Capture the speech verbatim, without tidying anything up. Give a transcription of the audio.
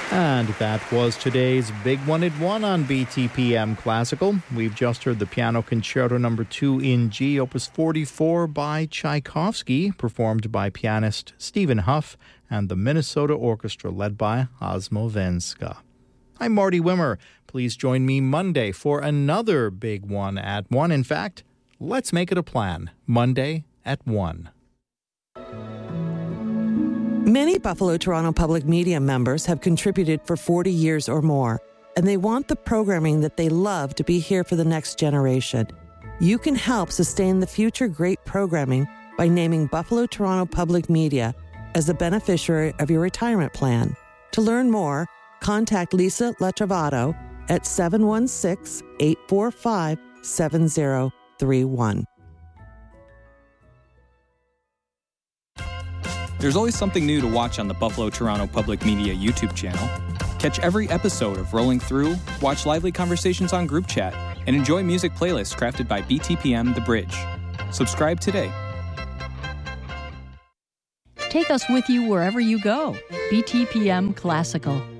And that was today's Big One at One on B T P M Classical. We've just heard the Piano Concerto Number two in G, Opus forty-four by Tchaikovsky, performed by pianist Stephen Huff and the Minnesota Orchestra led by Osmo Venska. I'm Marty Wimmer. Please join me Monday for another Big One at One. In fact, let's make it a plan. Monday at one. Many Buffalo Toronto Public Media members have contributed for forty years or more, and they want the programming that they love to be here for the next generation. You can help sustain the future great programming by naming Buffalo Toronto Public Media as the beneficiary of your retirement plan. To learn more, contact Lisa Latrovato at seven one six, eight four five, seven zero three one. There's always something new to watch on the Buffalo Toronto Public Media YouTube channel. Catch every episode of Rolling Through, watch lively conversations on group chat, and enjoy music playlists crafted by B T P M The Bridge. Subscribe today. Take us with you wherever you go. B T P M Classical.